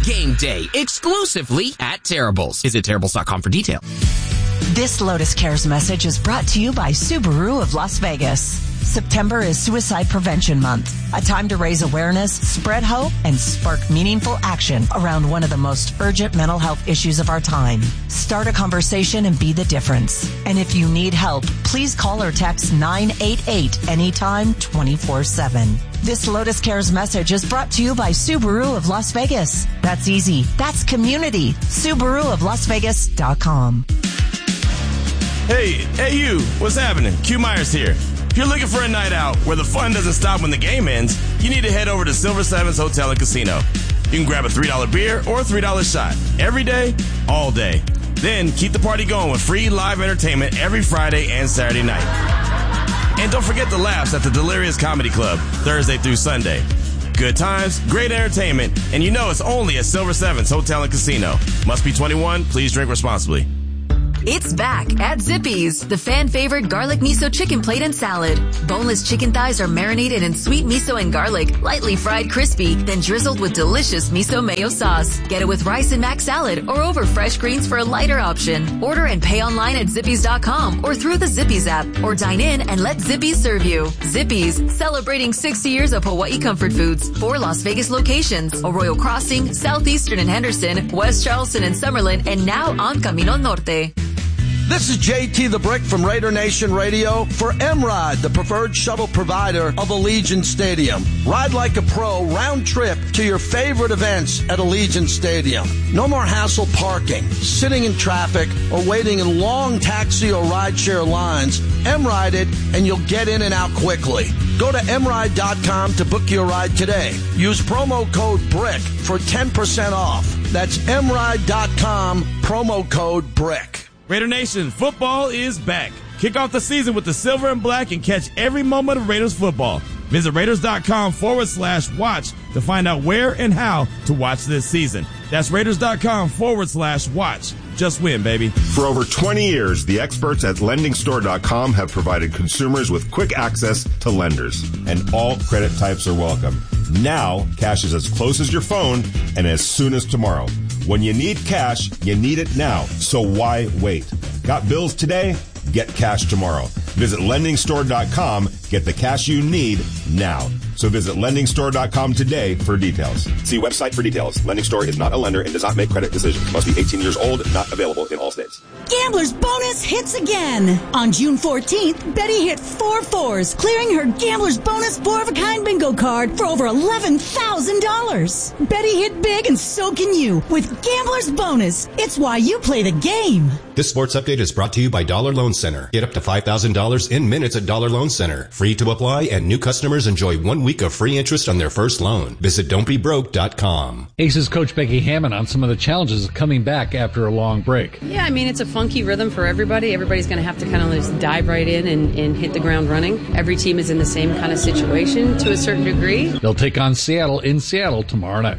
Game Day, exclusively at Terrible's. Visit Terrible's.com for details. This Lotus Cares message is brought to you by Subaru of Las Vegas. September is Suicide Prevention Month, a time to raise awareness, spread hope, and spark meaningful action around one of the most urgent mental health issues of our time. Start a conversation and be the difference. And if you need help, please call or text 988 anytime 24/7. This Lotus Cares message is brought to you by Subaru of Las Vegas. That's easy. That's community. SubaruofLasVegas.com. Hey you, what's happening? Q Myers here. If you're looking for a night out where the fun doesn't stop when the game ends, you need to head over to Silver Sevens Hotel and Casino. You can grab a $3 beer or a $3 shot every day, all day. Then keep the party going with free live entertainment every Friday and Saturday night. And don't forget the laughs at the Delirious Comedy Club, Thursday through Sunday. Good times, great entertainment, and you know it's only at Silver Sevens Hotel and Casino. Must be 21. Please drink responsibly. It's back at Zippy's, the fan-favorite garlic miso chicken plate and salad. Boneless chicken thighs are marinated in sweet miso and garlic, lightly fried crispy, then drizzled with delicious miso mayo sauce. Get it with rice and mac salad or over fresh greens for a lighter option. Order and pay online at Zippy's.com or through the Zippy's app, or dine in and let Zippy's serve you. Zippy's, celebrating 60 years of Hawaii comfort foods. 4 Las Vegas locations: Arroyo Crossing, Southeastern and Henderson, West Charleston and Summerlin, and now on Camino Norte. This is JT the Brick from Raider Nation Radio for M-Ride, the preferred shuttle provider of Allegiant Stadium. Ride like a pro round trip to your favorite events at Allegiant Stadium. No more hassle parking, sitting in traffic, or waiting in long taxi or rideshare lines. M-Ride it and you'll get in and out quickly. Go to mride.com to book your ride today. Use promo code BRICK for 10% off. That's mride.com, promo code BRICK. Raider Nation, football is back. Kick off the season with the silver and black and catch every moment of Raiders football. Visit Raiders.com/watch to find out where and how to watch this season. That's Raiders.com/watch. Just win, baby. For over 20 years, the experts at LendingStore.com have provided consumers with quick access to lenders, and all credit types are welcome. Now, cash is as close as your phone and as soon as tomorrow. When you need cash, you need it now. So why wait? Got bills today? Get cash tomorrow. Visit LendingStore.com. Get the cash you need now. So visit LendingStore.com today for details. See website for details. Lending Store is not a lender and does not make credit decisions. Must be 18 years old. Not available in all states. Gambler's Bonus hits again. On June 14th, Betty hit 4 fours, clearing her Gambler's Bonus 4-of-a-kind bingo card for over $11,000. Betty hit big and so can you with Gambler's Bonus. It's why you play the game. This sports update is brought to you by Dollar Loan Center. Get up to $5,000 in minutes at Dollar Loan Center. Free to apply, and new customers enjoy 1 week of free interest on their first loan. Visit don'tbebroke.com. Aces coach Becky Hammond on some of the challenges of coming back after a long break. Yeah, I mean, it's a funky rhythm for everybody. Everybody's going to have to kind of just dive right in and hit the ground running. Every team is in the same kind of situation to a certain degree. They'll take on Seattle in Seattle tomorrow night.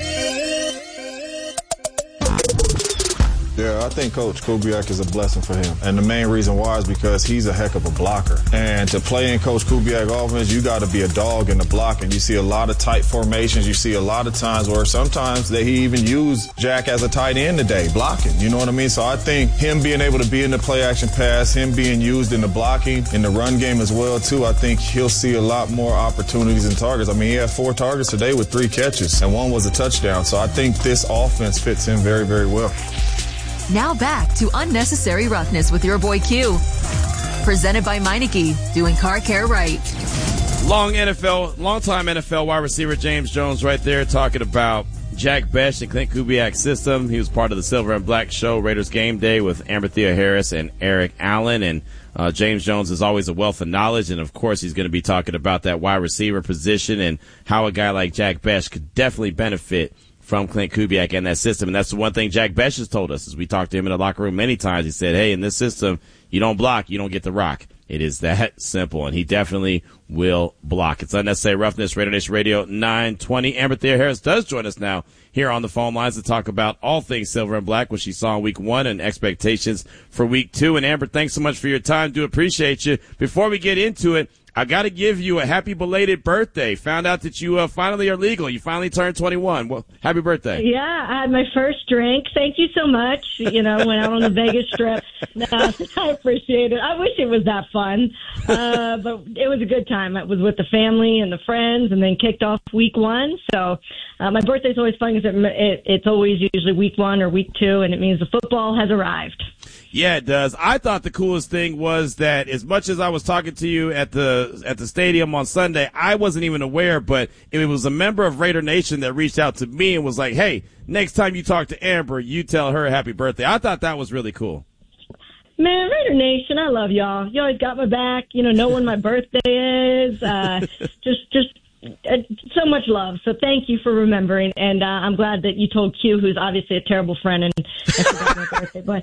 Yeah, I think Coach Kubiak is a blessing for him. And the main reason why is because he's a heck of a blocker. And to play in Coach Kubiak offense, you got to be a dog in the blocking. You see a lot of tight formations. You see a lot of times where sometimes he even used Jack as a tight end today, blocking. You know what I mean? So I think him being able to be in the play action pass, him being used in the blocking, in the run game as well, too, I think he'll see a lot more opportunities and targets. I mean, he had 4 targets today with 3 catches, and 1 was a touchdown. So I think this offense fits him very, very well. Now back to Unnecessary Roughness with your boy Q. Presented by Meineke, doing car care right. Long-time NFL wide receiver James Jones right there talking about Jack Bech and Clint Kubiak's system. He was part of the Silver and Black Show, Raiders Game Day, with Amber Thea Harris and Eric Allen. And James Jones is always a wealth of knowledge. And, of course, he's going to be talking about that wide receiver position and how a guy like Jack Bech could definitely benefit from Clint Kubiak and that system. And that's the one thing Jack Bech has told us as we talked to him in the locker room many times. He said, hey, in this system, you don't block, you don't get the rock. It is that simple, and he definitely will block. It's Unnecessary Roughness, Raider Nation Radio 920. Amber Thea Harris does join us now here on the phone lines to talk about all things Silver and Black, what she saw in Week 1 and expectations for Week 2. And Amber, thanks so much for your time. Do appreciate you. Before we get into it, I got to give you a happy belated birthday. Found out that you finally are legal. You finally turned 21. Well, happy birthday. Yeah, I had my first drink. Thank you so much. Went out on the Vegas Strip. No, I appreciate it. I wish it was that fun. But it was a good time. It was with the family and the friends, and then kicked off week 1. So my birthday's always fun because it's always usually week 1 or week 2, and it means the football has arrived. Yeah, it does. I thought the coolest thing was that as much as I was talking to you at the stadium on Sunday, I wasn't even aware, but it was a member of Raider Nation that reached out to me and was like, hey, next time you talk to Amber, you tell her happy birthday. I thought that was really cool. Man, Raider Nation, I love y'all. You always got my back. Know when my birthday is. Just so much love. So thank you for remembering. And I'm glad that you told Q, who's obviously a terrible friend, and I forgot my birthday. But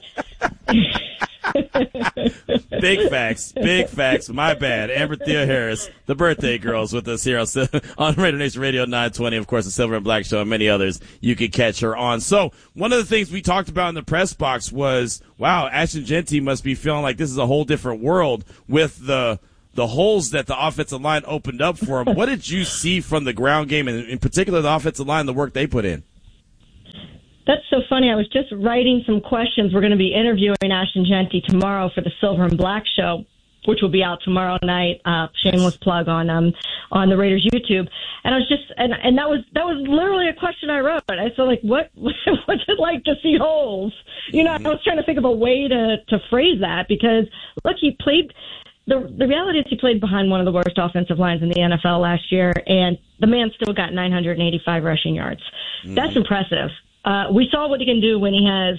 Big facts. My bad. Amber Thea Harris, the birthday girls, with us here on Raider Nation Radio 920. Of course, the Silver and Black Show, and many others you can catch her on. So one of the things we talked about in the press box was, wow, Ashton Jeanty must be feeling like this is a whole different world with the holes that the offensive line opened up for him. What did you see from the ground game, and in particular the offensive line, the work they put in? That's so funny. I was just writing some questions. We're going to be interviewing Ashton Jeanty tomorrow for the Silver and Black Show, which will be out tomorrow night. Shameless plug on the Raiders YouTube. And I was just, and that was literally a question I wrote. I said, like, what's it like to see holes? I was trying to think of a way to phrase that, because look, he played. The reality is he played behind one of the worst offensive lines in the NFL last year, and the man still got 985 rushing yards. That's impressive. We saw what he can do when he has,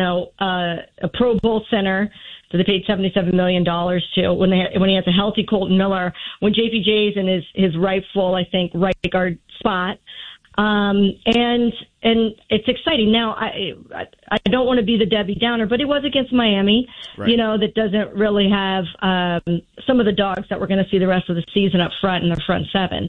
a Pro Bowl center that they paid $77 million to, when he has a healthy Colton Miller, when JPJ's in his rightful, I think, right guard spot. And it's exciting. Now, I don't want to be the Debbie Downer, but it was against Miami, right, that doesn't really have some of the dogs that we're going to see the rest of the season up front in their front seven.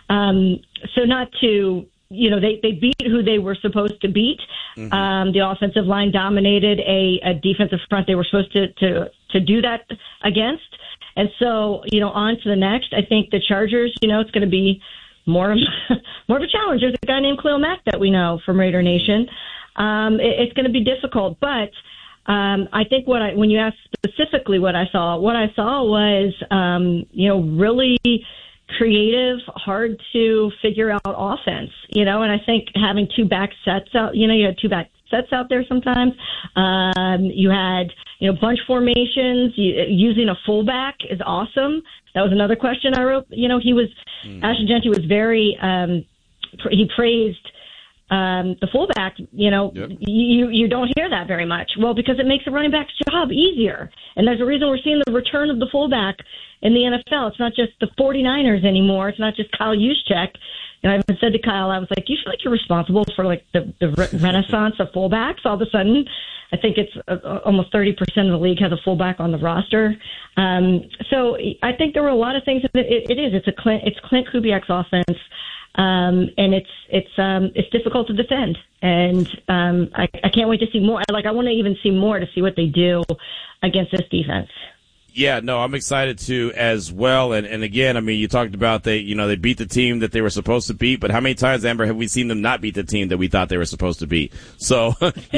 So not to, they beat who they were supposed to beat. Mm-hmm. The offensive line dominated a defensive front they were supposed to do that against. And so, on to the next. I think the Chargers, it's going to be more of a challenge. There's a guy named Khalil Mack that we know from Raider Nation. It's going to be difficult, but I think when you asked specifically what I saw was really creative, hard to figure out offense. And I think having two back sets out, you had two back sets out there sometimes. You had bunch formations. Using a fullback is awesome. That was another question I wrote. Ashton Jeanty was very, he praised the fullback. Yep. You don't hear that very much. Well, because it makes the running back's job easier. And there's a reason we're seeing the return of the fullback in the NFL. It's not just the 49ers anymore. It's not just Kyle Juszczyk. I even said to Kyle, I was like, you feel like you're responsible for the renaissance of fullbacks all of a sudden? I think it's almost 30% of the league has a fullback on the roster. So I think there were a lot of things. It's Clint Kubiak's offense, and it's difficult to defend. And I can't wait to see more. I want to even see more to see what they do against this defense. Yeah, no, I'm excited to as well. And again, you talked about they beat the team that they were supposed to beat, but how many times, Amber, have we seen them not beat the team that we thought they were supposed to beat? So,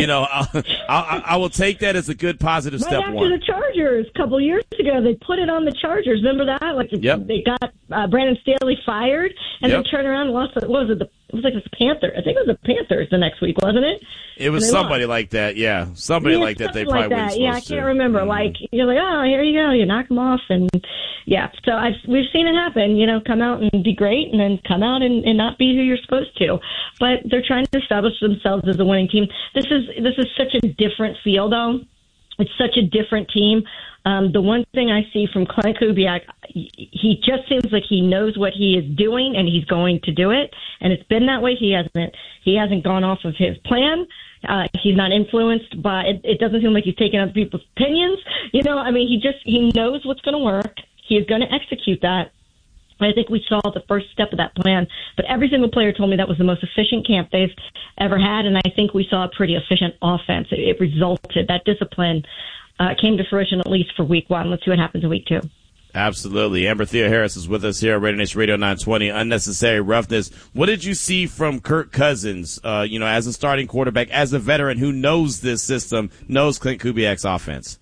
I will take that as a good positive step right after one. The Chargers a couple years ago, they put it on the Chargers. Remember that? Yep. They got Brandon Staley fired, and yep. they turned around and lost. What was it? It was like the Panthers. I think it was the Panthers the next week, wasn't it? It was somebody like that, yeah. Somebody like that they probably weren't supposed to. Yeah, I can't remember. Mm-hmm. You're like, oh, here you go. You knock them off. And, yeah. So we've seen it happen, come out and be great and then come out and not be who you're supposed to. But they're trying to establish themselves as a winning team. This is such a different feel, though. It's such a different team. The one thing I see from Clint Kubiak, he just seems like he knows what he is doing and he's going to do it. And it's been that way. He hasn't gone off of his plan. He's not influenced by it. Doesn't seem like he's taking other people's opinions. He knows what's going to work. He is going to execute that. I think we saw the first step of that plan, but every single player told me that was the most efficient camp they've ever had, and I think we saw a pretty efficient offense. It resulted, that discipline came to fruition at least for week one. Let's see what happens in week two. Absolutely. Amber Theoharis is with us here at Radio Nation Radio 920. Unnecessary roughness. What did you see from Kirk Cousins, as a starting quarterback, as a veteran who knows this system, knows Clint Kubiak's offense?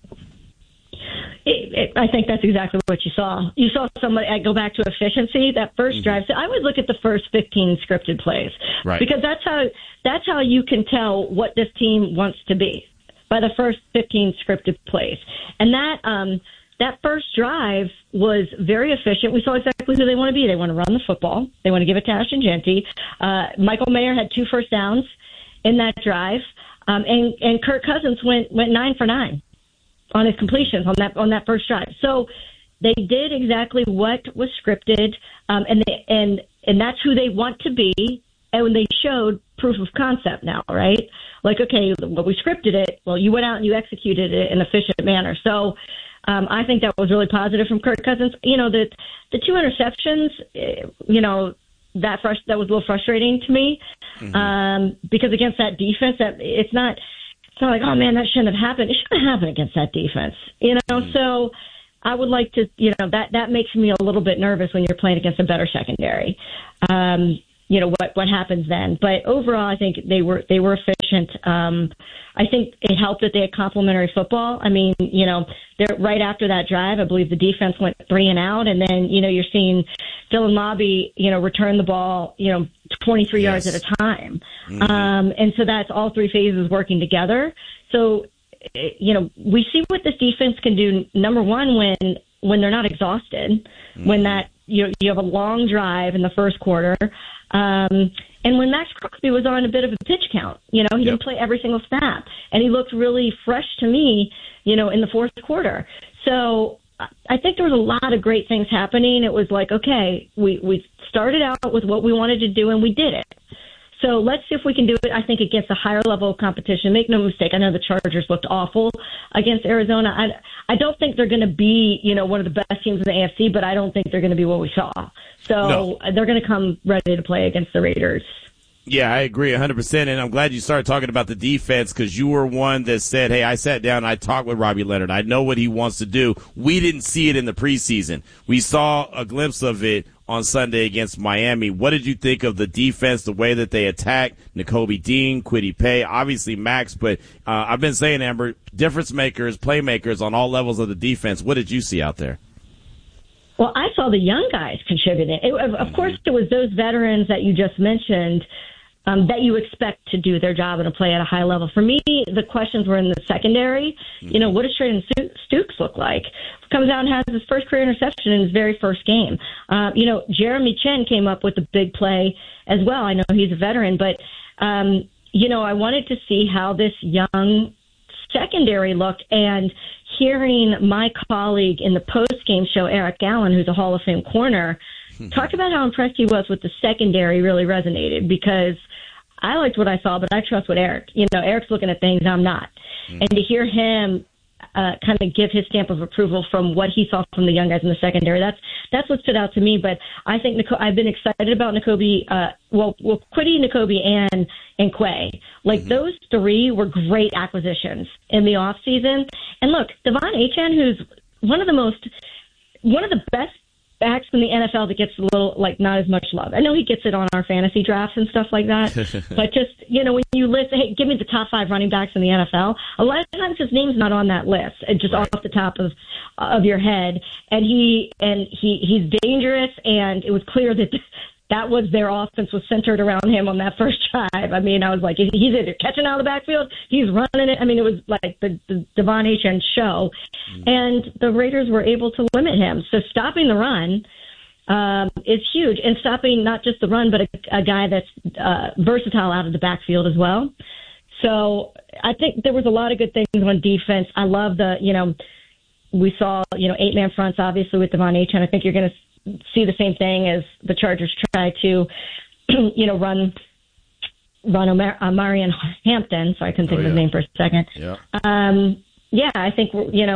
I think that's exactly what you saw. You saw somebody, I go back to efficiency, that first drive. So I would look at the first 15 scripted plays. Right. Because that's how you can tell what this team wants to be, by the first 15 scripted plays. And that first drive was very efficient. We saw exactly who they want to be. They want to run the football. They want to give it to Ashton Jeanty. Michael Mayer had 2 first downs in that drive. And Kirk Cousins went 9 for 9 on his completions on that first drive. So they did exactly what was scripted, and that's who they want to be. And when they showed proof of concept now, right? Like, okay, well, we scripted it. Well, you went out and you executed it in an efficient manner. So I think that was really positive from Kirk Cousins. The 2 interceptions, that was a little frustrating to me, because against that defense, it's not like, oh man, that shouldn't have happened. It shouldn't have happened against that defense, So I would like to, that makes me a little bit nervous when you're playing against a better secondary. What happens then? But overall, I think they were efficient. I think it helped that they had complimentary football. I mean, they're right after that drive, I believe the defense went 3 and out, and then you're seeing Dylan Lobby, return the ball, 23 yards at a time. And so that's all 3 phases working together. So, we see what this defense can do. Number one, when they're not exhausted, when that you have a long drive in the first quarter. And when Max Crosby was on a bit of a pitch count, he didn't play every single snap, and he looked really fresh to me, in the fourth quarter. So I think there was a lot of great things happening. It was like, okay, we started out with what we wanted to do, and we did it. So let's see if we can do it, I think, against a higher level of competition. Make no mistake, I know the Chargers looked awful against Arizona. I don't think they're going to be, one of the best teams in the AFC, but I don't think they're going to be what we saw. So They're going to come ready to play against the Raiders. Yeah, I agree 100%, and I'm glad you started talking about the defense, because you were one that said, hey, I sat down and I talked with Robbie Leonard. I know what he wants to do. We didn't see it in the preseason. We saw a glimpse of it on Sunday against Miami. What did you think of the defense, the way that they attacked Nakobe Dean, Kwity Paye, obviously Max, but I've been saying, Amber, difference makers, playmakers on all levels of the defense. What did you see out there? Well, I saw the young guys contributing. Of course, it was those veterans that you just mentioned that you expect to do their job and to play at a high level. For me, the questions were in the secondary. What does Trayden Stukes look like? Comes out and has his first career interception in his very first game. Jeremy Chinn came up with a big play as well. I know he's a veteran, but, I wanted to see how this young secondary looked, and hearing my colleague in the post-game show, Eric Allen, who's a Hall of Fame corner, talk about how impressed he was with the secondary really resonated, because I liked what I saw, but I trust what Eric's looking at things I'm not. And to hear him kind of give his stamp of approval from what he saw from the young guys in the secondary, that's what stood out to me. But I think I've been excited about Kwity, Nakobe, and Quay. Like, those 3 were great acquisitions in the offseason. And look, Devon Achane, who's one of the best backs in the NFL that gets a little, not as much love. I know he gets it on our fantasy drafts and stuff like that, but just, when you list, hey, give me the top 5 running backs in the NFL, a lot of times his name's not on that list, just off the top of your head. And he's dangerous, and it was clear that was their offense was centered around him on that first drive. I mean, I was like, he's either catching out of the backfield, he's running it. I mean, it was like the Devon Achane show. And the Raiders were able to limit him. So stopping the run is huge, and stopping not just the run, but a guy that's versatile out of the backfield as well. So I think there was a lot of good things on defense. I love we saw, 8-man fronts, obviously, with Devon Achane. I think you're going to see the same thing as the Chargers try to, run Marion Hampton. Sorry, I couldn't think of his name for a second. Yeah. I think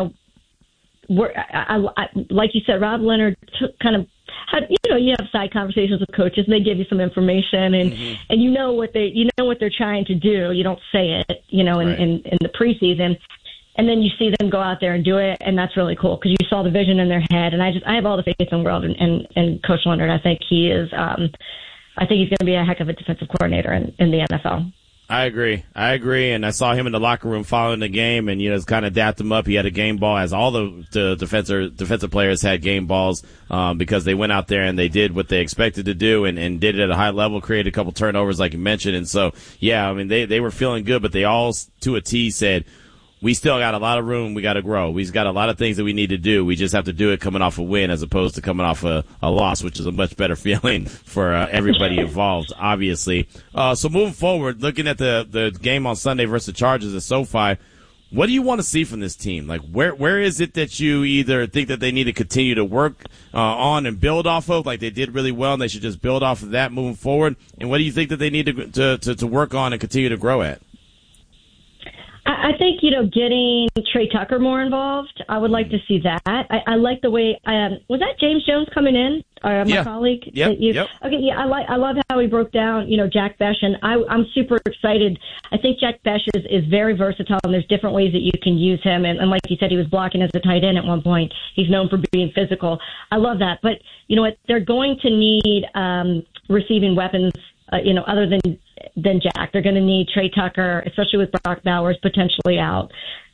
like you said, Rob Leonard you have side conversations with coaches, and they give you some information, and you know what they're trying to do. You don't say it, in the preseason. and then you see them go out there and do it, and that's really cool because you saw the vision in their head. And I have all the faith in the world in Coach Leonard. I think he is. I think he's going to be a heck of a defensive coordinator in the NFL. I agree. And I saw him in the locker room following the game, and it's kind of dapped him up. He had a game ball, as all the defensive players had game balls, because they went out there and they did what they expected to do and did it at a high level, created a couple turnovers like you mentioned. And so, yeah, I mean, they were feeling good, but they all to a T said, we still got a lot of room. We got to grow. We've got a lot of things that we need to do. We just have to do it coming off a win as opposed to coming off a loss, which is a much better feeling for everybody involved, obviously. So moving forward, looking at the game on Sunday versus the Chargers at SoFi, what do you want to see from this team? Like, where is it that you either think that they need to continue to work on and build off of, like they did really well, and they should just build off of that moving forward? And what do you think that they need to work on and continue to grow at? I think, getting Trey Tucker more involved, I would like to see that. I like the way, was that James Jones coming in? My colleague? Yep. Okay, yeah, I love how he broke down, Jack Bech, and I'm super excited. I think Jack Bech is very versatile, and there's different ways that you can use him. And like you said, he was blocking as a tight end at one point. He's known for being physical. I love that. But you know what? They're going to need receiving weapons, other than Jack. They're going to need Trey Tucker, especially with Brock Bowers potentially out.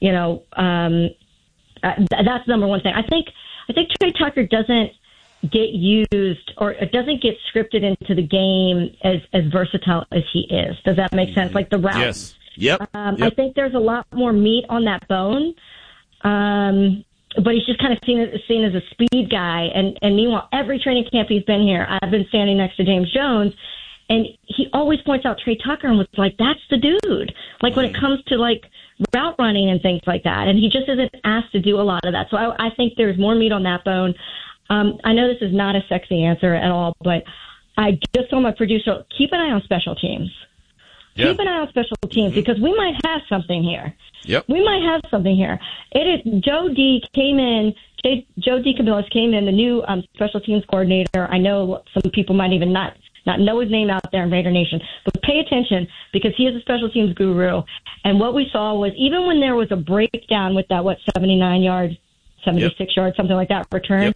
That's number one thing. I think Trey Tucker doesn't get used or it doesn't get scripted into the game as versatile as he is. Does that make sense? Like the routes. Yes. Yep. I think there's a lot more meat on that bone. But he's just kind of seen as a speed guy. And meanwhile, every training camp he's been here, I've been standing next to James Jones, and he always points out Trey Tucker and was like, that's the dude. Like when it comes to like route running and things like that. And he just isn't asked to do a lot of that. So I think there's more meat on that bone. I know this is not a sexy answer at all, but I just told my producer, keep an eye on special teams. Yeah. Keep an eye on special teams because we might have something here. Yep. We might have something here. Joe DeCamillis came in, the new special teams coordinator. I know some people might even not know his name out there in Raider Nation, but pay attention because he is a special teams guru. And what we saw was even when there was a breakdown with that, 79 yards, 76 yards, something like that return,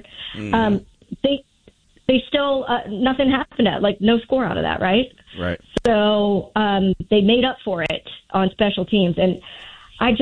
they still, nothing happened no score out of that, right? Right. So they made up for it on special teams. And I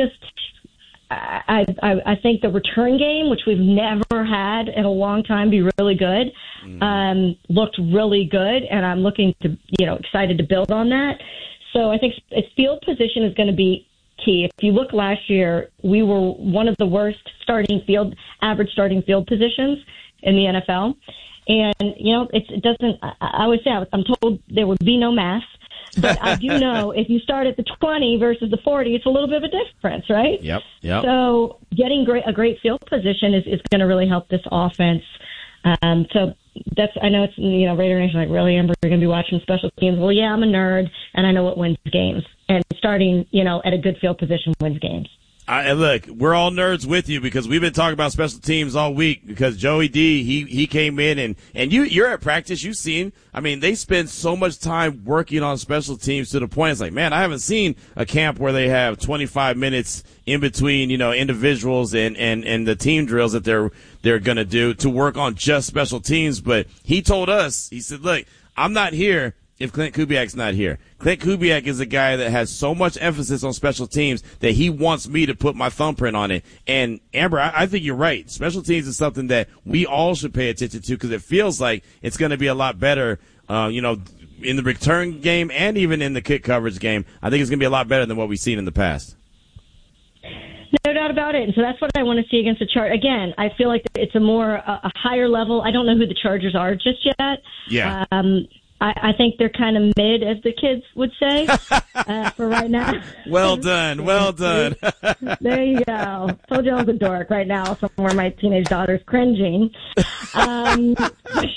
think the return game, which we've never had in a long time, be really good. Looked really good, and I'm looking to, excited to build on that. So I think field position is going to be key. If you look last year, we were one of the worst average starting field positions in the NFL. And, it doesn't, I would say, I'm told there would be no math. But I do know if you start at the 20 versus the 40, it's a little bit of a difference, right? Yep. So getting a great field position is going to really help this offense. So I know it's, Raider Nation like, really, Amber, you're going to be watching special teams. Well, yeah, I'm a nerd, and I know what wins games. And starting, at a good field position wins games. And look, we're all nerds with you because we've been talking about special teams all week because Joey D, he came in and you're at practice. You've seen, they spend so much time working on special teams to the point it's like, man, I haven't seen a camp where they have 25 minutes in between, individuals and the team drills that they're going to do to work on just special teams. But he told us, he said, look, I'm not here if Klint Kubiak's not here. Klint Kubiak is a guy that has so much emphasis on special teams that he wants me to put my thumbprint on it. And Amber, I think you're right. Special teams is something that we all should pay attention to because it feels like it's going to be a lot better, in the return game and even in the kick coverage game. I think it's going to be a lot better than what we've seen in the past. No doubt about it. And so that's what I want to see against the Chargers. Again, I feel like it's a higher level. I don't know who the Chargers are just yet. Yeah. I think they're kind of mid, as the kids would say, for right now. Well done. There you go. Told you I was a dork right now. Somewhere my teenage daughter's cringing. But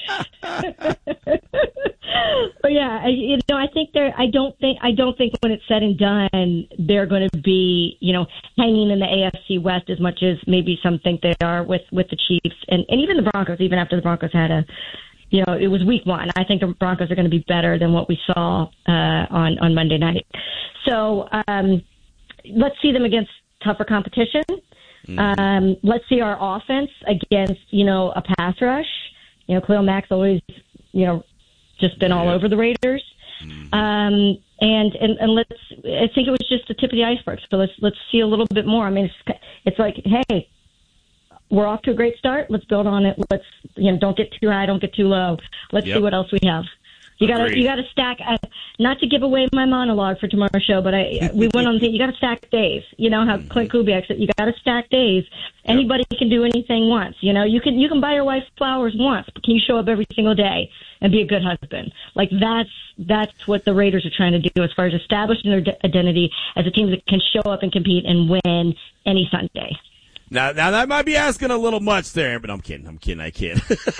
yeah, I think I don't think when it's said and done, they're going to be, hanging in the AFC West as much as maybe some think they are with the Chiefs and even the Broncos. Even after the Broncos had it was week one. I think the Broncos are going to be better than what we saw on Monday night. So let's see them against tougher competition. Let's see our offense against, a pass rush. Khalil Mack's always, just been all over the Raiders. And let's, I think it was just the tip of the iceberg. So let's see a little bit more. I mean, it's like, hey, we're off to a great start. Let's build on it. Let's, don't get too high, don't get too low. Let's see what else we have. You gotta stack. Not to give away my monologue for tomorrow's show, but we went on. You gotta stack days. You know how Clint Kubiak said, you gotta stack days. Anybody can do anything once. You can buy your wife flowers once, but can you show up every single day and be a good husband? Like that's what the Raiders are trying to do as far as establishing their identity as a team that can show up and compete and win any Sunday. Now that might be asking a little much there, but I'm kidding. I kid.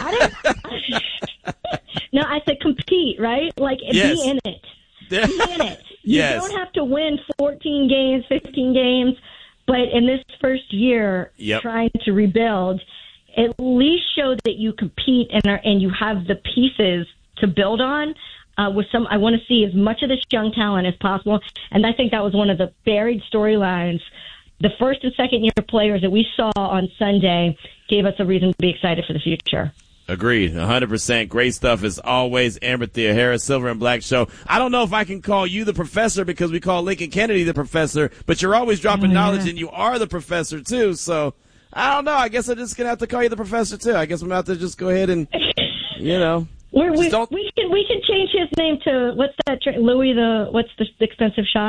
No, I said compete, right? Like, yes. Be in it. Be in it. You yes. don't have to win 14 games, 15 games, but in this first year, trying to rebuild, at least show that you compete and you have the pieces to build on. I want to see as much of this young talent as possible, and I think that was one of the buried storylines. The first and second year players that we saw on Sunday gave us a reason to be excited for the future. Agreed, 100%. Great stuff as always. Amber Theoharis, Silver and Black Show. I don't know if I can call you the professor because we call Lincoln Kennedy the professor, but you're always dropping knowledge and you are the professor too. So I don't know. I guess I'm just going to have to call you the professor too. I guess I'm going to have to just go ahead and, we can change his name to, what's that, Louis what's the expensive shot?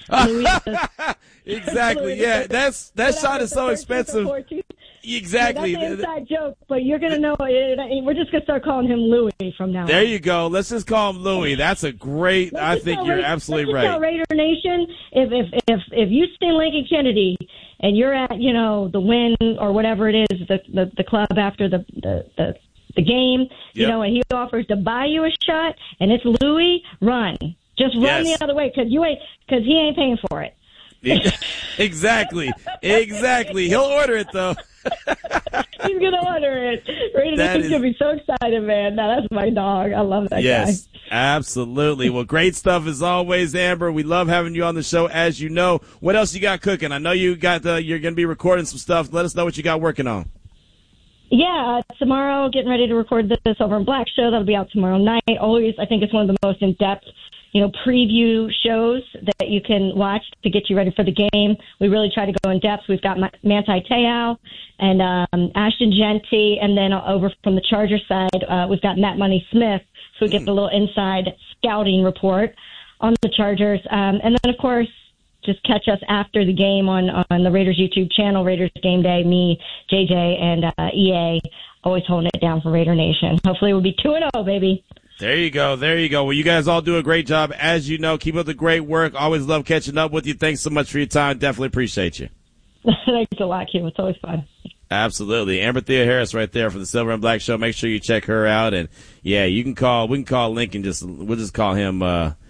Exactly. Yeah, that shot is so expensive. Exactly. Yeah, that's an inside joke, but you're going to know. We're just going to start calling him Louis from now on. There you go. Let's just call him Louis. That's a great. I think you're absolutely right. Tell Raider Nation, if you see Lincoln Kennedy and you're at the Win or whatever it is, the club after the game, and he offers to buy you a shot, and it's Louis, run. Just run the other way because he ain't paying for it. Exactly. He'll order it though. He's gonna order it. Raider's gonna be so excited, man. Now that's my dog. I love that guy. Yes, absolutely. Well, great stuff as always, Amber. We love having you on the show. As you know, what else you got cooking? I know you're gonna be recording some stuff. Let us know what you got working on. Yeah, tomorrow, getting ready to record this Over in Black show. That'll be out tomorrow night. Always, I think it's one of the most in-depth, preview shows that you can watch to get you ready for the game. We really try to go in depth. We've got Manti Te'o and Ashton Genty, and then over from the Chargers side, we've got Matt Money Smith. So we get the little inside scouting report on the Chargers. And then, of course, just catch us after the game on the Raiders YouTube channel, Raiders Game Day, me, JJ, and EA, always holding it down for Raider Nation. Hopefully we'll be 2-0, baby. There you go. Well, you guys all do a great job. As you know, keep up the great work. Always love catching up with you. Thanks so much for your time. Definitely appreciate you. Thanks a lot, Kim. It's always fun. Absolutely. Amber Theoharis right there for the Silver and Black Show. Make sure you check her out. And, yeah, we can call Lincoln. We'll just call him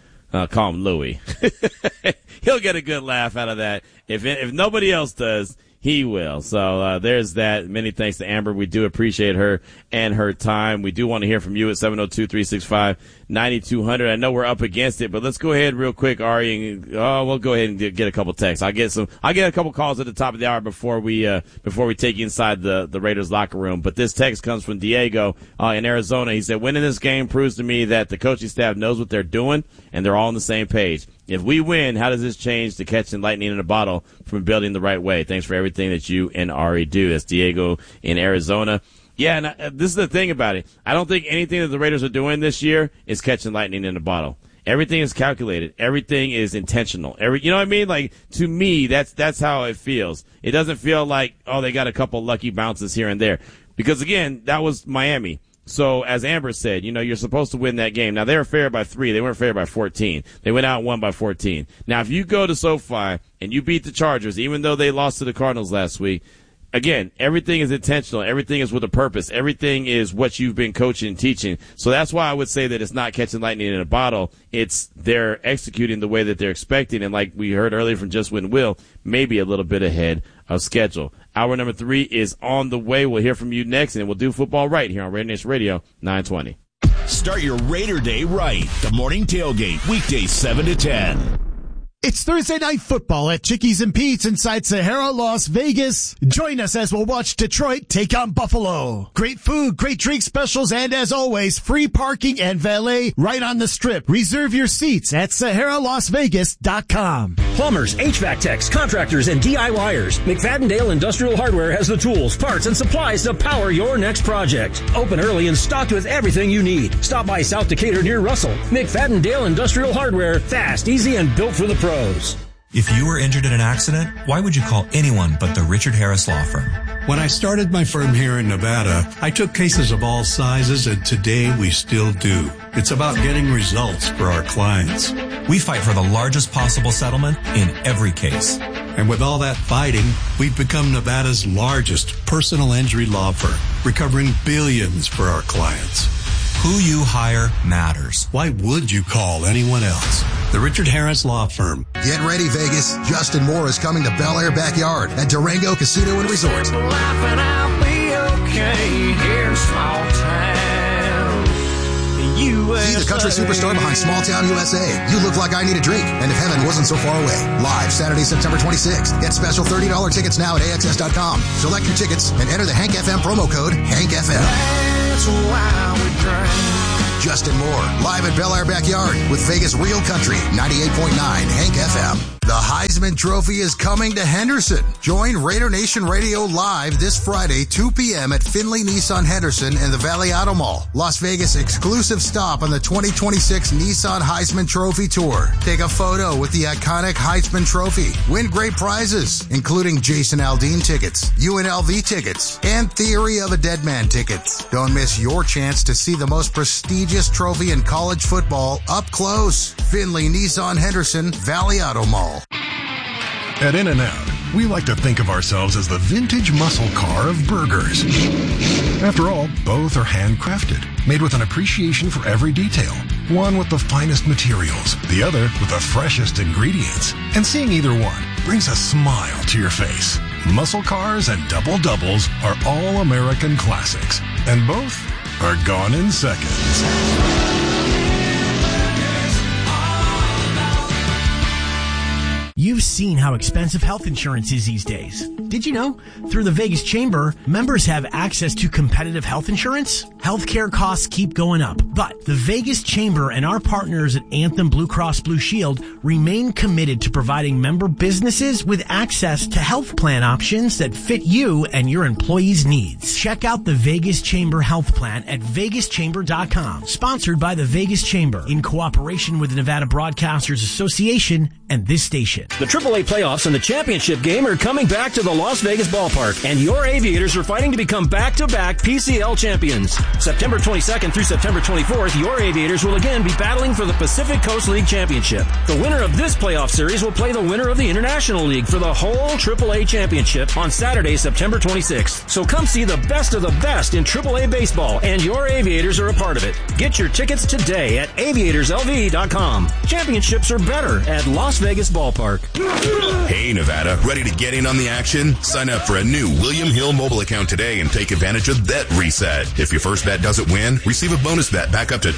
Louis. He'll get a good laugh out of that. If nobody else does, he will. So there's that. Many thanks to Amber. We do appreciate her and her time. We do want to hear from you at 702-365-9200. I know we're up against it, but let's go ahead real quick, Ari, and we'll go ahead and get a couple texts. I'll get a couple calls at the top of the hour before we take you inside the Raiders locker room. But this text comes from Diego in Arizona. He said, winning this game proves to me that the coaching staff knows what they're doing and they're all on the same page. If we win, how does this change the catching lightning in a bottle from building the right way? Thanks for everything that you and Ari do. That's Diego in Arizona. Yeah, and this is the thing about it. I don't think anything that the Raiders are doing this year is catching lightning in a bottle. Everything is calculated. Everything is intentional. You know what I mean? Like, to me, that's how it feels. It doesn't feel like, they got a couple lucky bounces here and there. Because, again, that was Miami. So, as Amber said, you're supposed to win that game. Now, they were favored by 3. They weren't favored by 14. They went out and won by 14. Now, if you go to SoFi and you beat the Chargers, even though they lost to the Cardinals last week, again, everything is intentional. Everything is with a purpose. Everything is what you've been coaching and teaching. So that's why I would say that it's not catching lightning in a bottle. It's they're executing the way that they're expecting. And like we heard earlier from Just Win Will, maybe a little bit ahead of schedule. Hour number 3 is on the way. We'll hear from you next, and we'll do football right here on Raider Nation Radio 920. Start your Raider Day right. The Morning Tailgate, weekdays 7 to 10. It's Thursday Night Football at Chickies and Pete's inside Sahara, Las Vegas. Join us as we'll watch Detroit take on Buffalo. Great food, great drink specials, and as always, free parking and valet right on the Strip. Reserve your seats at SaharaLasVegas.com. Plumbers, HVAC techs, contractors, and DIYers. McFadden-Dale Industrial Hardware has the tools, parts, and supplies to power your next project. Open early and stocked with everything you need. Stop by South Decatur near Russell. McFadden-Dale Industrial Hardware. Fast, easy, and built for the pros. If you were injured in an accident, why would you call anyone but the Richard Harris Law Firm? When I started my firm here in Nevada, I took cases of all sizes, and today we still do. It's about getting results for our clients. We fight for the largest possible settlement in every case. And with all that fighting, we've become Nevada's largest personal injury law firm, recovering billions for our clients. Who you hire matters. Why would you call anyone else? The Richard Harris Law Firm. Get ready, Vegas. Justin Moore is coming to Bel Air Backyard at Durango Casino and Resort. See the country superstar behind Small Town USA. You Look Like I Need a Drink, and If Heaven Wasn't So Far Away. Live Saturday, September 26th. Get special $30 tickets now at AXS.com. Select your tickets and enter the Hank FM promo code HankFM. That's why we drink. Justin Moore, live at Bel Air Backyard with Vegas Real Country, 98.9 Hank FM. The Heisman Trophy is coming to Henderson. Join Raider Nation Radio live this Friday, 2 p.m. at Finley Nissan Henderson and the Valley Auto Mall. Las Vegas exclusive stop on the 2026 Nissan Heisman Trophy Tour. Take a photo with the iconic Heisman Trophy. Win great prizes, including Jason Aldean tickets, UNLV tickets, and Theory of a Dead Man tickets. Don't miss your chance to see the most prestigious trophy in college football up close. Finley Nissan Henderson, Valley Auto Mall. At In-N-Out, we like to think of ourselves as the vintage muscle car of burgers. After all, both are handcrafted, made with an appreciation for every detail. One with the finest materials, the other with the freshest ingredients. And seeing either one brings a smile to your face. Muscle cars and double doubles are all American classics, and both are gone in seconds. You've seen how expensive health insurance is these days. Did you know? Through the Vegas Chamber, members have access to competitive health insurance. Healthcare costs keep going up, but the Vegas Chamber and our partners at Anthem Blue Cross Blue Shield remain committed to providing member businesses with access to health plan options that fit you and your employees' needs. Check out the Vegas Chamber Health Plan at vegaschamber.com. Sponsored by the Vegas Chamber in cooperation with the Nevada Broadcasters Association and this station. The AAA playoffs and the championship game are coming back to the Las Vegas ballpark, and your Aviators are fighting to become back-to-back PCL champions. September 22nd through September 24th, your Aviators will again be battling for the Pacific Coast League Championship. The winner of this playoff series will play the winner of the International League for the whole AAA championship on Saturday, September 26th. So come see the best of the best in AAA baseball, and your Aviators are a part of it. Get your tickets today at aviatorslv.com. Championships are better at Las Vegas Ballpark. Hey, Nevada, ready to get in on the action? Sign up for a new William Hill mobile account today and take advantage of Bet Reset. If your first bet doesn't win, receive a bonus bet back up to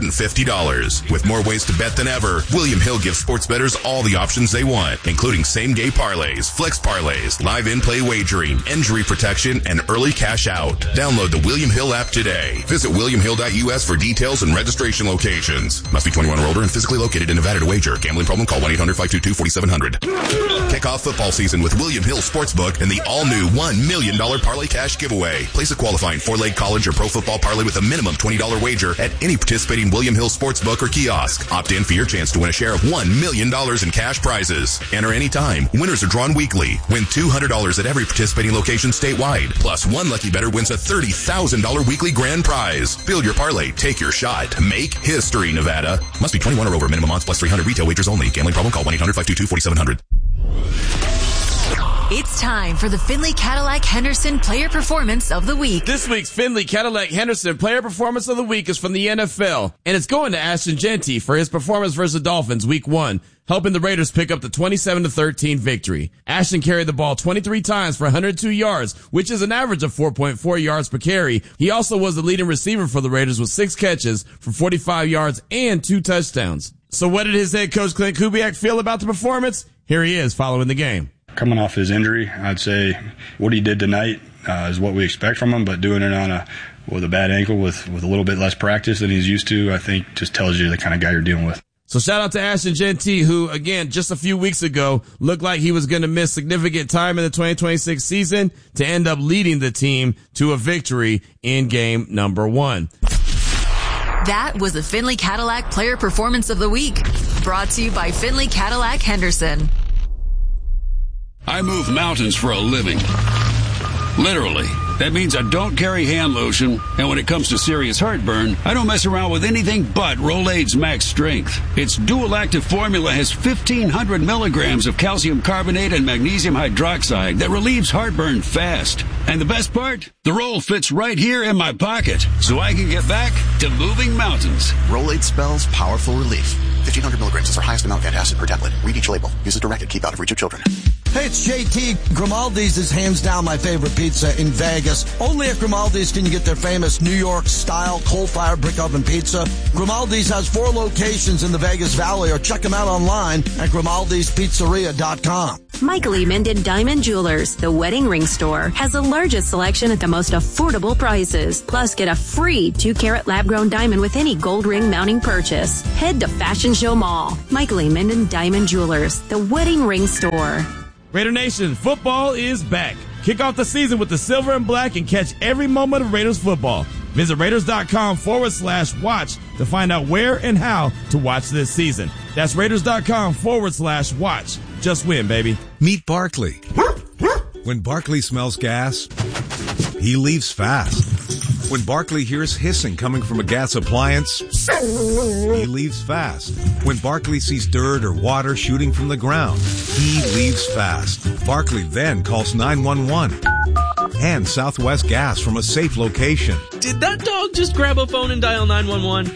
$250. With more ways to bet than ever, William Hill gives sports bettors all the options they want, including same-game parlays, flex parlays, live in-play wagering, injury protection, and early cash out. Download the William Hill app today. Visit williamhill.us for details and registration locations. Must be 21 or older and physically located in Nevada to wager. Gambling problem? Call 1-800-522-4700. Kick off football season with William Hill Sportsbook and the all-new $1 million Parlay Cash giveaway. Place a qualifying 4-leg college or pro football parlay with a minimum $20 wager at any participating William Hill Sportsbook or kiosk. Opt in for your chance to win a share of $1 million in cash prizes. Enter anytime. Winners are drawn weekly. Win $200 at every participating location statewide. Plus, one lucky bettor wins a $30,000 weekly grand prize. Build your parlay. Take your shot. Make history, Nevada. Must be 21 or over. Minimum odds plus 300. Retail wagers only. Gambling problem? Call 1-800-522-4700. It's time for the Finley Cadillac Henderson Player Performance of the Week. This week's Finley Cadillac Henderson Player Performance of the Week is from the NFL, and it's going to Ashton Jeanty for his performance versus the Dolphins Week 1, helping the Raiders pick up the 27-13 victory. Ashton carried the ball 23 times for 102 yards, which is an average of 4.4 yards per carry. He also was the leading receiver for the Raiders with 6 catches for 45 yards and 2 touchdowns. So what did his head coach Clint Kubiak feel about the performance? Here he is following the game. Coming off his injury, I'd say what he did tonight is what we expect from him, but doing it with a bad ankle with a little bit less practice than he's used to, I think just tells you the kind of guy you're dealing with. So shout out to Ashton Jeanty, who, again, just a few weeks ago looked like he was going to miss significant time in the 2026 season to end up leading the team to a victory in game number 1. That was the Finley Cadillac Player Performance of the Week, brought to you by Finley Cadillac Henderson. I move mountains for a living. Literally. That means I don't carry hand lotion, and when it comes to serious heartburn, I don't mess around with anything but Rolaids Max Strength. Its dual active formula has 1,500 milligrams of calcium carbonate and magnesium hydroxide that relieves heartburn fast. And the best part? The roll fits right here in my pocket, so I can get back to moving mountains. Rolaids spells powerful relief. 1,500 milligrams is our highest amount of antacid per tablet. Read each label. Use as directed. Keep out of reach of children. Hey, it's JT. Grimaldi's is hands down my favorite pizza in Vegas. Only at Grimaldi's can you get their famous New York-style coal-fired brick oven pizza. Grimaldi's has 4 locations in the Vegas Valley, or check them out online at Grimaldi'sPizzeria.com. Michael E. Minden Diamond Jewelers, the wedding ring store, has the largest selection at the most affordable prices. Plus, get a free 2-carat lab-grown diamond with any gold ring mounting purchase. Head to Fashion Show Mall. Michael E. Minden Diamond Jewelers, the wedding ring store. Raider Nation, football is back. Kick off the season with the silver and black and catch every moment of Raiders football. Visit Raiders.com/watch to find out where and how to watch this season. That's Raiders.com/watch. Just win, baby. Meet Barkley. When Barkley smells gas, he leaves fast. When Barkley hears hissing coming from a gas appliance, he leaves fast. When Barkley sees dirt or water shooting from the ground, he leaves fast. Barkley then calls 911 and Southwest Gas from a safe location. Did that dog just grab a phone and dial 911?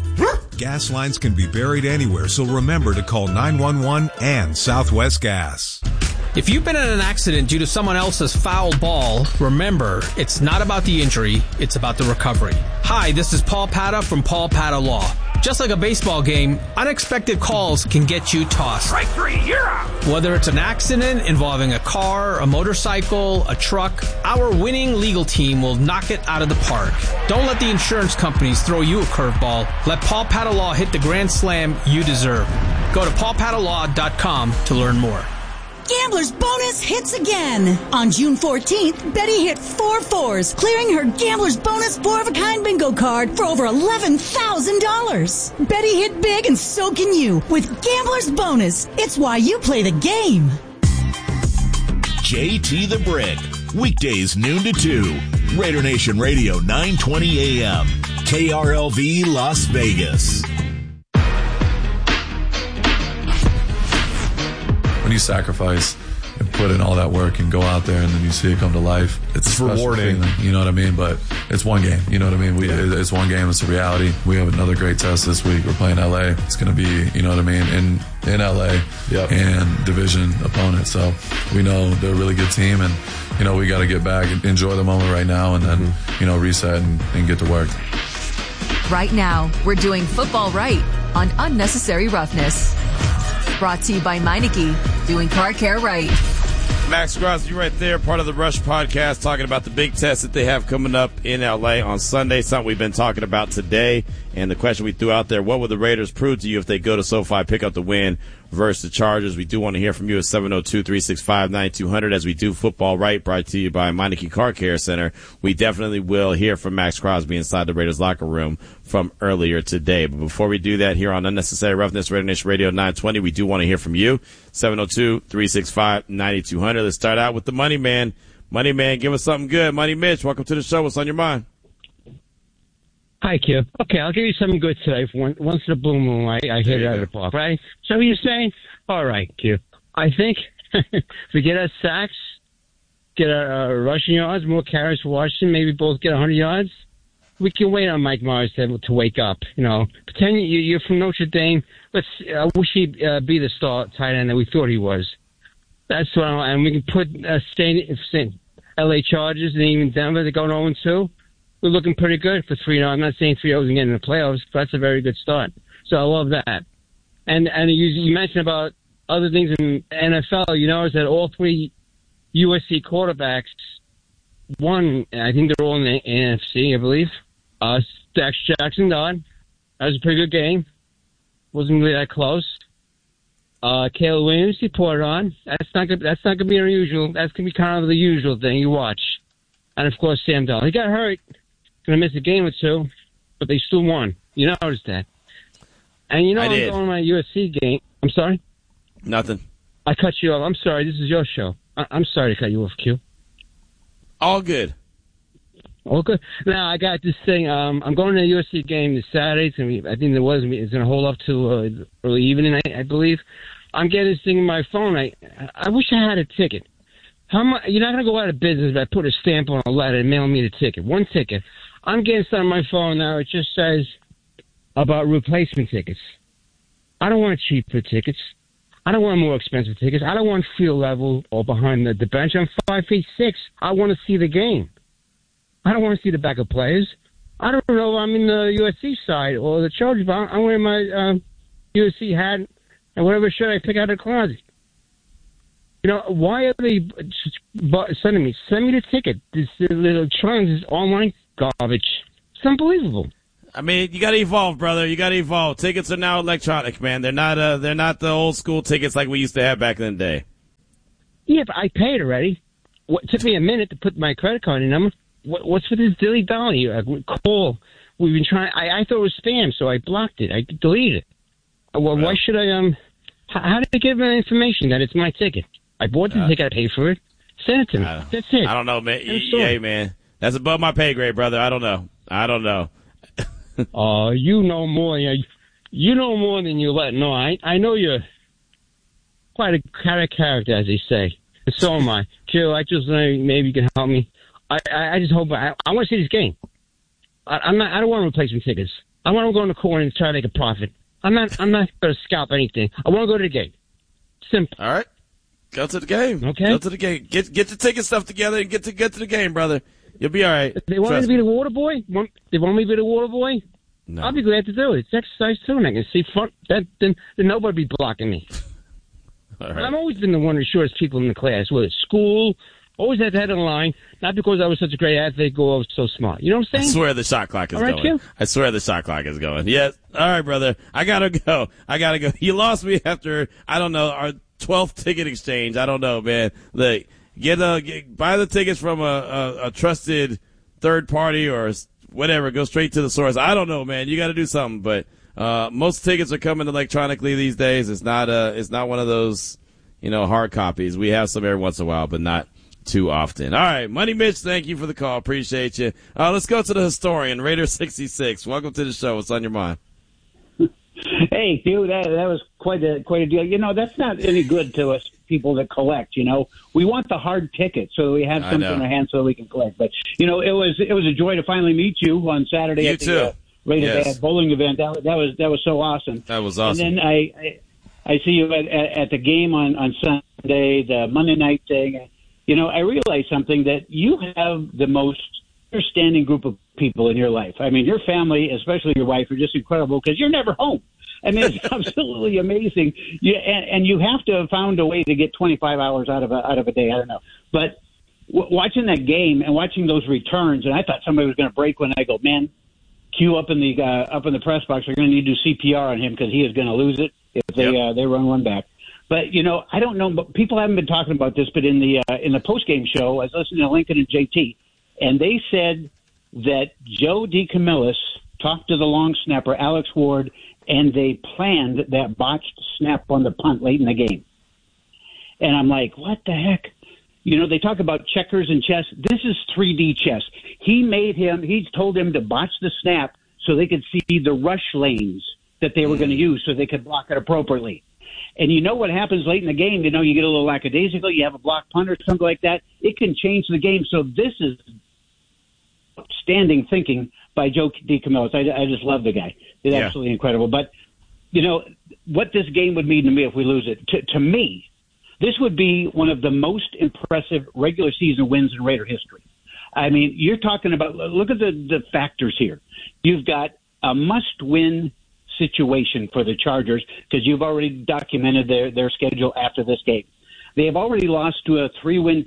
Gas lines can be buried anywhere, so remember to call 911 and Southwest Gas. If you've been in an accident due to someone else's foul ball, remember, it's not about the injury, it's about the recovery. Hi, this is Paul Pata from Paul Pata Law. Just like a baseball game, unexpected calls can get you tossed. Strike 3, you're out! Whether it's an accident involving a car, a motorcycle, a truck, our winning legal team will knock it out of the park. Don't let the insurance companies throw you a curveball. Let Paul Pata Law hit the grand slam you deserve. Go to paulpatalaw.com to learn more. Gambler's Bonus hits again. On June 14th, Betty hit 4 fours, clearing her Gambler's Bonus 4-of-a-kind bingo card for over $11,000. Betty hit big, and so can you with Gambler's Bonus. It's why you play the game. JT the Brick, weekdays noon to 2. Raider Nation Radio 920 AM. KRLV Las Vegas. When you sacrifice and put in all that work and go out there and then you see it come to life, it's rewarding. You know what I mean? But it's one game. You know what I mean? It's one game. It's a reality. We have another great test this week. We're playing LA. It's going to be, you know what I mean, in LA and division opponent. So we know they're a really good team, and you know we got to get back and enjoy the moment right now, and then you know reset and get to work. Right now, we're doing football right on Unnecessary Roughness. Brought to you by Meineke, doing car care right. Max Crosby right there, part of the Rush podcast, talking about the big test that they have coming up in L.A. on Sunday, something we've been talking about today. And the question we threw out there, what would the Raiders prove to you if they go to SoFi, pick up the win versus the Chargers? We do want to hear from you at 702-365-9200 as we do Football Right, brought to you by Meineke Car Care Center. We definitely will hear from Max Crosby inside the Raiders locker room from earlier today. But before we do that, here on Unnecessary Roughness, Raider Nation Radio 920, we do want to hear from you. 702-365-9200. Let's start out with the Money Man. Money Man, give us something good. Money Mitch, welcome to the show. What's on your mind? Hi, Q. Okay, I'll give you something good today. For once in a blue moon, I hit it out of the park, right? So you're saying, all right, Q. I think If we get our sacks, get our rushing yards, more carries for Washington, maybe both get 100 yards, we can wait on Mike Myers to wake up. Pretend you're from Notre Dame. I wish he'd be the star tight end that we thought he was. That's what and we can put LA Chargers and even Denver, they're going 0-2. We're looking pretty good for 3-0. I'm not saying 3-0 is getting in the playoffs, but that's a very good start. So I love that. And you mentioned about other things in NFL. You notice that all three USC quarterbacks won. I think they're all in the NFC, I believe. Dax Jackson died. That was a pretty good game. Wasn't really that close. Caleb Williams, he poured on. That's not gonna be unusual. That's gonna be kind of the usual thing you watch. And of course, Sam Darnold. He got hurt. Gonna miss a game or two, but they still won. You noticed that. And I'm going to my USC game. I'm sorry? Nothing. I cut you off. I'm sorry. This is your show. I'm sorry to cut you off, Q. All good. All good. Now, I got this thing. I'm going to the USC game this Saturday. I think it's going to hold up to early evening, I believe. I'm getting this thing in my phone. I wish I had a ticket. How much? You're not going to go out of business if I put a stamp on a letter and mail me the ticket. One ticket. I'm getting something on my phone now. It just says about replacement tickets. I don't want cheaper tickets. I don't want more expensive tickets. I don't want field level or behind the bench. I'm 5'6". I want to see the game. I don't want to see the backup players. I don't know if I'm in the USC side or the Chargers, but I'm wearing my USC hat and whatever shirt I pick out of the closet. Why are they sending me? Send me the ticket. This little this online garbage. It's unbelievable. I mean, you got to evolve, brother. You got to evolve. Tickets are now electronic, man. They're not the old school tickets like we used to have back in the day. Yeah, but I paid already. It took me a minute to put my credit card in number. What's with this dilly-dally? Call. We've been trying. I thought it was spam, so I blocked it. I deleted it. Well, why should I? How did they give me information that it's my ticket? I bought the ticket. I paid for it. Send it to me. That's it. I don't know, man. Hey, man. That's above my pay grade, brother. I don't know. Oh, you know more. You know more than you let know. I know you're quite a character, as they say. And so am I. Q, I just maybe you can help me. I just hope I want to see this game. I don't want replacement tickets. I want to go in the corner and try to make a profit. I'm not going to scalp anything. I want to go to the game. Simple. All right. Go to the game. Okay. Go to the game. Get the ticket stuff together and get to the game, brother. You'll be all right. If they want me to be the water boy? They want me to be the water boy? No. I'll be glad to do it. It's exercise too, and I can see front. Then nobody be blocking me. All right. I've always been the one of the shortest people in the class. Whether it's school, always had to head in line. Not because I was such a great athlete, I was so smart. You know what I'm saying? I swear the shot clock is going. Q? I swear the shot clock is going. Yes. All right, brother. I gotta go. You lost me after, I don't know, our 12th ticket exchange. I don't know, man. Look, buy the tickets from a trusted third party or whatever. Go straight to the source. I don't know, man. You got to do something. But most tickets are coming electronically these days. It's not one of those, hard copies. We have some every once in a while, but not too often. All right, Money Mitch, thank you for the call. Appreciate you. Let's go to the historian, Raider 66. Welcome to the show. What's on your mind? Hey, Q, that was quite a deal. That's not any good to us people that collect. We want the hard ticket so we have something in our hands so we can collect. But it was a joy to finally meet you on Saturday at the Raider bowling event. That was so awesome. That was awesome. And then I see you at the game on Sunday, the Monday night thing. I realized something, that you have the most understanding group of people in your life. I mean, your family, especially your wife, are just incredible because you're never home. I mean, it's absolutely amazing. And you have to have found a way to get 25 hours out of a day. I don't know. But watching that game and watching those returns, and I thought somebody was going to break when I go, man, Q up in the press box, they're going to need to do CPR on him because he is going to lose it if they run one back. But, I don't know, but people haven't been talking about this, but in the post-game show, I was listening to Lincoln and JT, and they said that Joe DeCamillis talked to the long snapper, Alex Ward, and they planned that botched snap on the punt late in the game. And I'm like, what the heck? They talk about checkers and chess. This is 3D chess. He told him to botch the snap so they could see the rush lanes that they were going to use so they could block it appropriately. And you know what happens late in the game? You know, you get a little lackadaisical, you have a block punt or something like that. It can change the game. So this is outstanding thinking by Joe DeCamillis. I just love the guy. It's absolutely incredible. But, you know, what this game would mean to me if we lose it, to me, this would be one of the most impressive regular season wins in Raider history. I mean, you're talking about, look at the factors here. You've got a must-win situation for the Chargers because you've already documented their schedule after this game. They have already lost to a three-win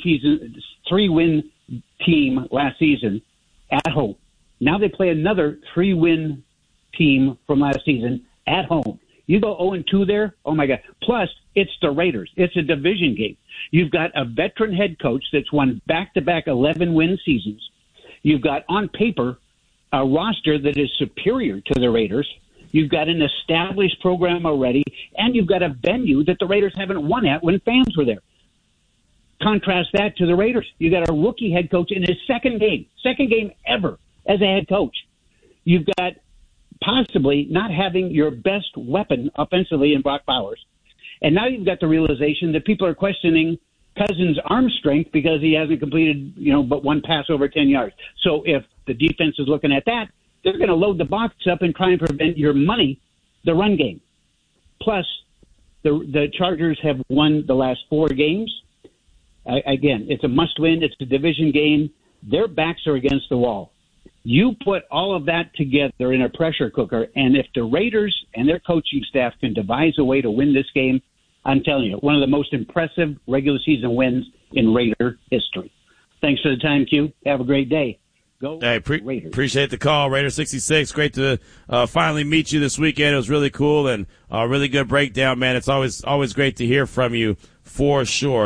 team last season at home. Now they play another three-win team from last season at home. You go 0-2 there, oh my God. Plus, it's the Raiders. It's a division game. You've got a veteran head coach that's won back-to-back 11-win seasons. You've got, on paper, a roster that is superior to the Raiders. You've got an established program already, and you've got a venue that the Raiders haven't won at when fans were there. Contrast that to the Raiders. You got a rookie head coach in his second game ever as a head coach. You've got possibly not having your best weapon offensively in Brock Bowers. And now you've got the realization that people are questioning Cousins' arm strength because he hasn't completed, but one pass over 10 yards. So if the defense is looking at that, they're going to load the box up and try and prevent your money, the run game. Plus, the Chargers have won the last 4 games. Again, it's a must-win. It's a division game. Their backs are against the wall. You put all of that together in a pressure cooker, and if the Raiders and their coaching staff can devise a way to win this game, I'm telling you, one of the most impressive regular season wins in Raider history. Thanks for the time, Q. Have a great day. Go Raiders. Appreciate the call, Raider 66. Great to finally meet you this weekend. It was really cool and a really good breakdown, man. It's always great to hear from you for sure.